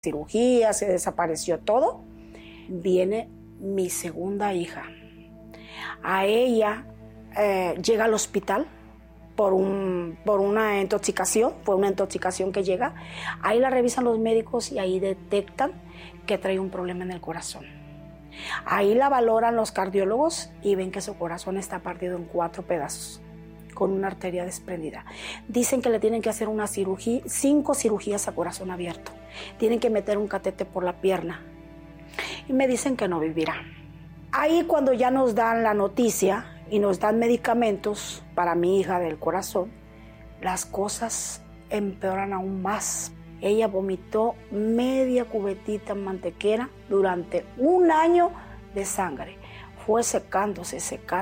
cirugía, se desapareció todo. Viene mi segunda hija. A ella llega al hospital por una intoxicación, fue una intoxicación que llega. Ahí la revisan los médicos y ahí detectan que trae un problema en el corazón. Ahí la valoran los cardiólogos y ven que su corazón está partido en 4 pedazos, con una arteria desprendida. Dicen que le tienen que hacer una cirugía, 5 cirugías a corazón abierto. Tienen que meter un catete por la pierna. Y me dicen que no vivirá. Ahí cuando ya nos dan la noticia y nos dan medicamentos para mi hija del corazón, las cosas empeoran aún más. Ella vomitó media cubetita mantequera durante 1 año de sangre. Fue secándose.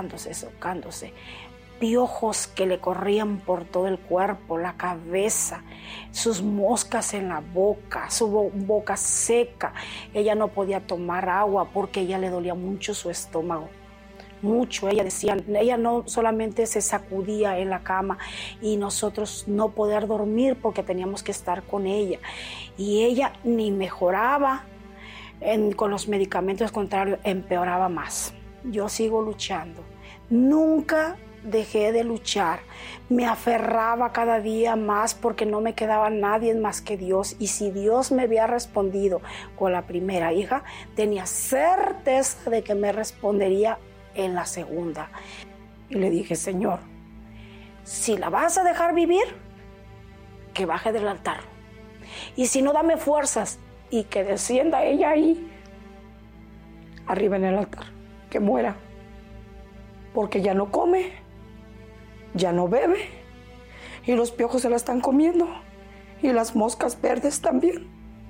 Piojos que le corrían por todo el cuerpo, la cabeza, sus moscas en la boca, su boca seca. Ella no podía tomar agua porque ella le dolía mucho su estómago. Mucho, ella no solamente se sacudía en la cama y nosotros no poder dormir porque teníamos que estar con ella. Y ella ni mejoraba con los medicamentos, al contrario, empeoraba más. Yo sigo luchando. Nunca dejé de luchar, me aferraba cada día más porque no me quedaba nadie más que Dios, y si Dios me había respondido con la primera hija, tenía certeza de que me respondería en la segunda. Y le dije: Señor, si la vas a dejar vivir, que baje del altar, y si no, dame fuerzas y que descienda ella ahí arriba en el altar, que muera, porque ya no come, ya no bebe, y los piojos se la están comiendo, y las moscas verdes también.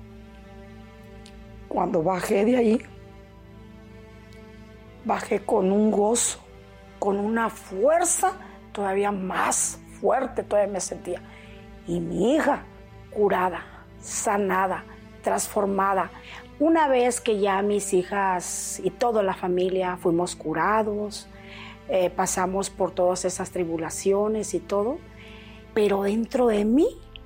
Cuando bajé de ahí, bajé con un gozo, con una fuerza todavía más fuerte, todavía me sentía. Y mi hija curada, sanada, transformada. Una vez que ya mis hijas y toda la familia fuimos curados, pasamos por todas esas tribulaciones y todo, pero dentro de mí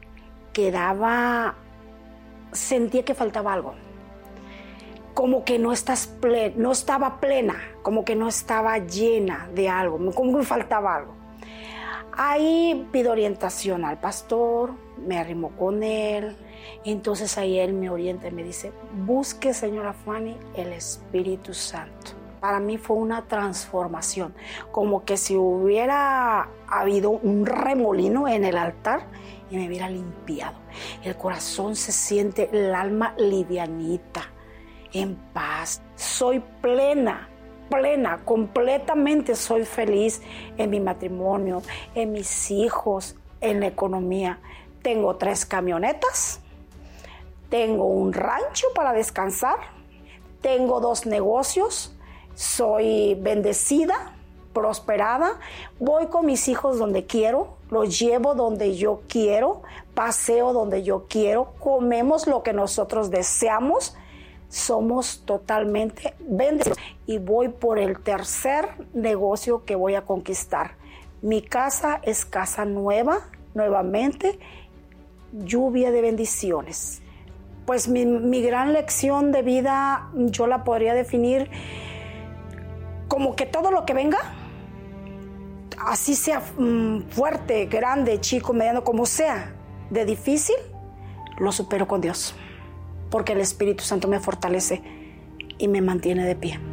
sentía que faltaba algo, como que no estaba plena, como que no estaba llena de algo, como que faltaba algo. Ahí pido orientación al pastor, me arrimo con él, entonces ahí él me orienta y me dice: busque, señora Fanny, el Espíritu Santo. Para mí fue una transformación, como que si hubiera habido un remolino en el altar y me hubiera limpiado. El corazón se siente, el alma livianita, en paz. Soy plena, completamente soy feliz en mi matrimonio, en mis hijos, en la economía. Tengo 3 camionetas, tengo un rancho para descansar, tengo 2 negocios. Soy bendecida, prosperada, voy con mis hijos donde quiero, los llevo donde yo quiero, paseo donde yo quiero, comemos lo que nosotros deseamos, somos totalmente bendecidos. Y voy por el 3er negocio que voy a conquistar. Mi casa es casa nueva, nuevamente, lluvia de bendiciones. Pues mi gran lección de vida yo la podría definir como que todo lo que venga, así sea fuerte, grande, chico, mediano, como sea, de difícil, lo supero con Dios, porque el Espíritu Santo me fortalece y me mantiene de pie.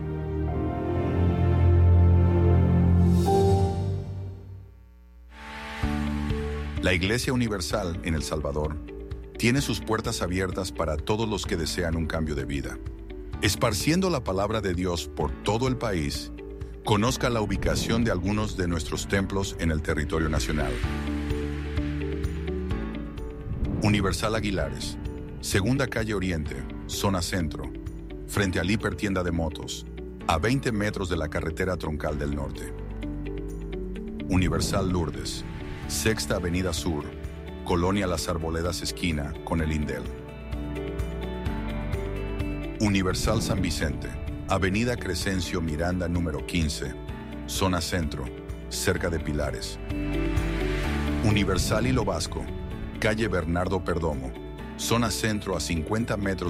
La Iglesia Universal en El Salvador tiene sus puertas abiertas para todos los que desean un cambio de vida. Esparciendo la palabra de Dios por todo el país, conozca la ubicación de algunos de nuestros templos en el territorio nacional. Universal Aguilares, Segunda Calle Oriente, Zona Centro, frente al Hipertienda de Motos, a 20 metros de la carretera troncal del norte. Universal Lourdes, Sexta Avenida Sur, Colonia Las Arboledas esquina con el Indel. Universal San Vicente, Avenida Crescencio Miranda número 15, Zona Centro, cerca de Pilares. Universal Hilo Vasco, Calle Bernardo Perdomo, Zona Centro a 50 metros